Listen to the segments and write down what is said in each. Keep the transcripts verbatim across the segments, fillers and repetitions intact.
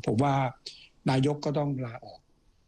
ผมว่านายกก็ต้องลาออก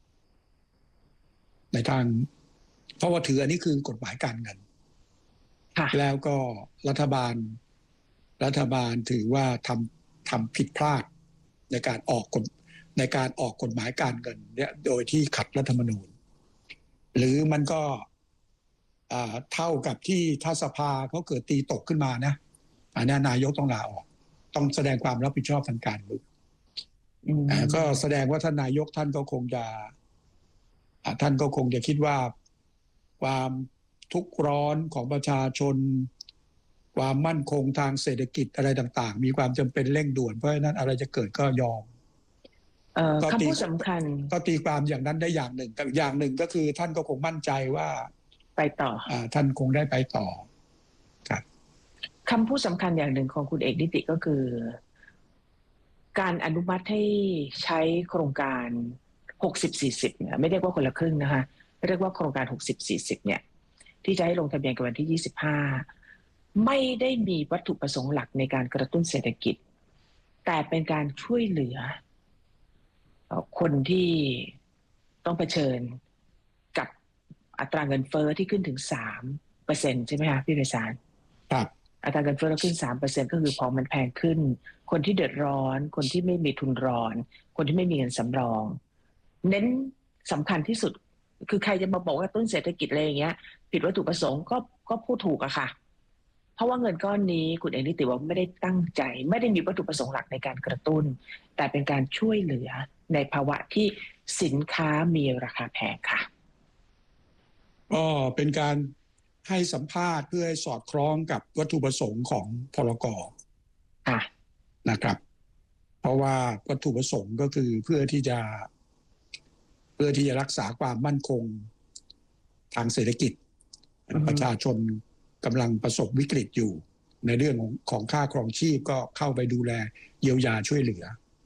ในทางเพราะว่าถืออันนี้คือกฎหมายการเงินแล้วก็รัฐบาลรัฐบาลถือว่าทำทำผิดพลาดในการออกกฎในการออกกฎหมายการเงินเนี่ยโดยที่ขัดรัฐธรรมนูญหรือมันก็เท่ากับที่ถ้าสภาเขาเกิดตีตกขึ้นมานะอันนี้นายกต้องลาออกต้องแสดงความรับผิดชอบทางการเมืองก็แสดงว่าท่านนายกท่านก็คงจะท่านก็คงจะคิดว่าความทุกข์ร้อนของประชาชนความมั่นคงทางเศรษฐกิจอะไรต่างๆมีความจำเป็นเร่งด่วนเพราะฉะนั้นอะไรจะเกิดก็ยอมคำพูดสำคัญก็ตีความอย่างนั้นได้อย่างหนึ่งแต่อย่างหนึ่งก็คือท่านก็คงมั่นใจว่าไปต่อท่านคงได้ไปต่อครับคำพูดสำคัญอย่างหนึ่งของคุณเอกนิติก็คือการอนุมัติให้ใช้โครงการหกสิบ สี่สิบเนี่ยไม่เรียกว่าคนละครึ่งนะคะเรียกว่าโครงการหกสิบ สี่สิบเนี่ยที่จะให้ลงทะเบียนกันวันที่ยี่สิบห้าไม่ได้มีวัตถุประสงค์หลักในการกระตุ้นเศรษฐกิจแต่เป็นการช่วยเหลือคนที่ต้องเผชิญกับอัตราเงินเฟ้อที่ขึ้นถึง สามเปอร์เซ็นต์ ใช่ไหมคะพี่ไพศาลครับอัตราเงินเฟ้อขึ้น สามเปอร์เซ็นต์ ก็คือของมันแพงขึ้นคนที่เดือดร้อนคนที่ไม่มีทุนรอนคนที่ไม่มีเงินสำรองเน้นสำคัญที่สุดคือใครจะมาบอกว่าต้นเศรษฐกิจอะไรอย่างเงี้ยผิดวัตถุประสงค์ก็ก็พูดถูกอะค่ะเพราะว่าเงินก้อนนี้คุณเอกนิติว่าไม่ได้ตั้งใจไม่ได้มีวัตถุประสงค์หลักในการกระตุ้นแต่เป็นการช่วยเหลือในภาวะที่สินค้ามีราคาแพงค่ะก็เป็นการให้สัมภาษณ์เพื่อให้สอดคล้องกับวัตถุประสงค์ของพรก.นะครับเพราะว่าวัตถุประสงค์ก็คือเพื่อที่จะเพื่อที่จะรักษาความมั่นคงทางเศรษฐกิจประชาชนกำลังประสบวิกฤตอยู่ในเรื่องของของค่าครองชีพก็เข้าไปดูแลเยียวยาช่วยเหลือ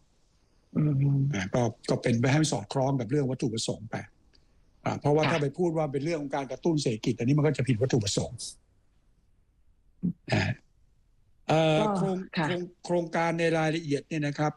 ก็ก็เป็นไปให้สอดคล้องกับเรื่องวัตถุประสงค์ไปเพราะว่าถ้าไปพูดว่าเป็นเรื่องของการกระตุ้นเศรษฐกิจอันนี้มันก็จะผิดวัตถุประสงค์โครงโครงการในรายละเอียดเนี่ยนะครับ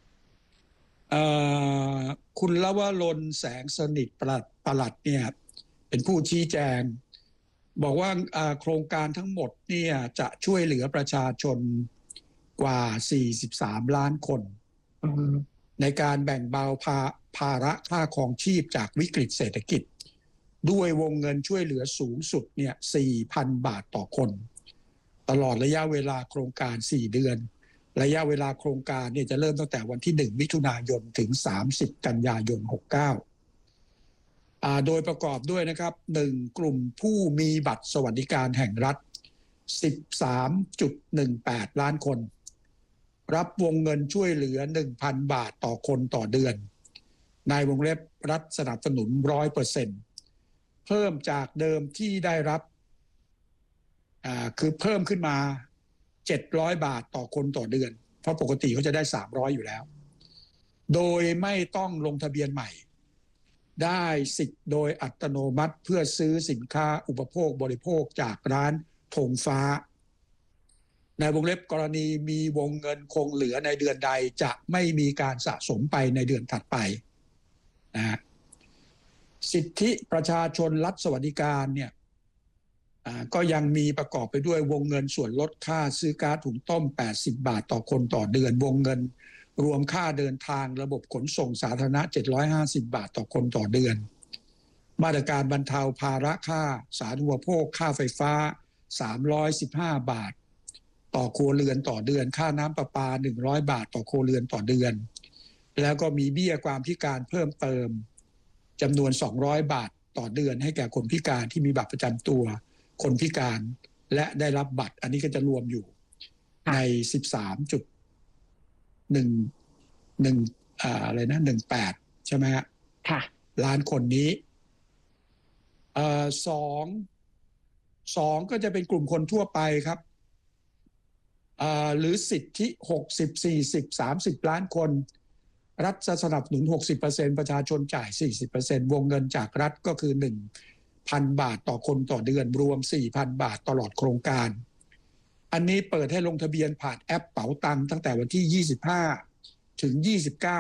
คุณลวรนแสงสนิทปลัดปลัดเนี่ยเป็นผู้ชี้แจงบอกว่าโครงการทั้งหมดเนี่ยจะช่วยเหลือประชาชนกว่าสี่สิบสามล้านคนในการแบ่งเบาภาภาระค่าครองชีพจากวิกฤตเศรษฐกิจด้วยวงเงินช่วยเหลือสูงสุดเนี่ย สี่พัน บาทต่อคนตลอดระยะเวลาโครงการสี่เดือนระยะเวลาโครงการเนี่ยจะเริ่มตั้งแต่วันที่หนึ่งมิถุนายนถึงสามสิบกันยายนหกสิบเก้าอ่าโดยประกอบด้วยนะครับหนึ่งกลุ่มผู้มีบัตรสวัสดิการแห่งรัฐ สิบสามจุดหนึ่งแปด ล้านคนรับวงเงินช่วยเหลือ หนึ่งพัน บาทต่อคนต่อเดือนในวงเล็บรัฐสนับสนุน ร้อยเปอร์เซ็นต์ เพิ่มจากเดิมที่ได้รับอ่าคือเพิ่มขึ้นมาเจ็ดร้อยบาทต่อคนต่อเดือนเพราะปกติเขาจะได้สามร้อยอยู่แล้วโดยไม่ต้องลงทะเบียนใหม่ได้สิทธิ์โดยอัตโนมัติเพื่อซื้อสินค้าอุปโภคบริโภคจากร้านธงฟ้าในวงเล็บกรณีมีวงเงินคงเหลือในเดือนใดจะไม่มีการสะสมไปในเดือนถัดไปนะสิทธิประชาชนรัฐสวัสดิการเนี่ยก็ยังมีประกอบไปด้วยวงเงินส่วนลดค่าซื้อก๊าซถุงต้มแปดสิบบาทต่อคนต่อเดือนวงเงินรวมค่าเดินทางระบบขนส่งสาธารณะเจ็ดร้อยห้าสิบบาทต่อคนต่อเดือนมาตรการบรรเทาภาระค่าสาธารณูปโภคค่าไฟฟ้าสามร้อยสิบห้าบาทต่อครัวเรือนต่อเดือนค่าน้ำประปาหนึ่งร้อยบาทต่อครัวเรือนต่อเดือนแล้วก็มีเบี้ยความพิการเพิ่มเติมจำนวนสองร้อยบาทต่อเดือนให้แก่คนพิการที่มีบัตรประจำตัวคนพิการและได้รับบัตรอันนี้ก็จะรวมอยู่ใน สิบสามจุดหนึ่ง หนึ่ง อ่าอะไรนะหนึ่งแปดใช่ไหมฮะค่ะล้านคนนี้เอ่อสองสองก็จะเป็นกลุ่มคนทั่วไปครับอ่าหรือสิทธิหกสิบ สี่สิบ สามสิบล้านคนรัฐสนับสนุน หกสิบเปอร์เซ็นต์ ประชาชนจ่าย สี่สิบเปอร์เซ็นต์ วงเงินจากรัฐก็คือ หนึ่งพัน บาทต่อคนต่อเดือนรวม สี่พัน บาทตลอดโครงการอันนี้เปิดให้ลงทะเบียนผ่านแอปเป๋าตังค์ตั้งแต่วันที่ยี่สิบห้าถึงยี่สิบเก้า